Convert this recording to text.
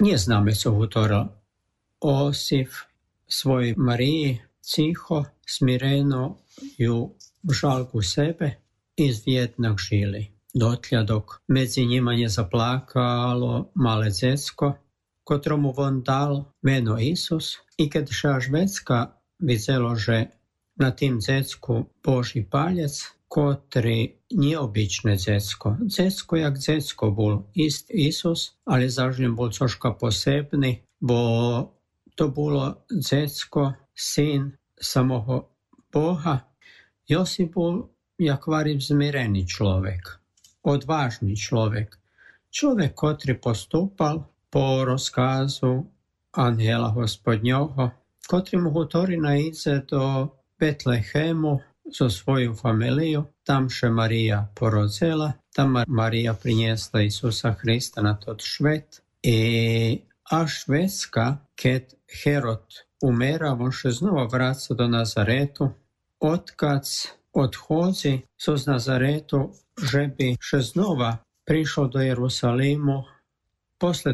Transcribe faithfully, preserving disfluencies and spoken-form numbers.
Nie znamy, co utoril Osif svojej Mariji, ciho, smireno ju v žalku sebe i zvijednak žili. Dotlja dok medzi njima nje zaplakalo male dzecko, kotromu von dal meno Isus, i kad ša Švedska vidjelo, že na tim dzecku Boží paljec, kotri nieobične dzecko. Dzecko jak dzecko bol ist Isus, ale zažljen bol coška posebny, bo to bolo dzecko, syn samoho Boha. Josip bol jak variv zmireni človek, odvažni človek, človek, kotri postupal po rozkazu anjela Gospodnjoho, kotri mu hutorina idze do Betlehemu so svoju familiju, tam še Marija porodzela, tam Marija prinjesla Isusa Hrista na tot švet i a Švedska, kad Herod umera, on še znova vraca do Nazaretu, otkad odhodzi so z Nazaretu, že bi še znova prišao do Jerusalimu, posle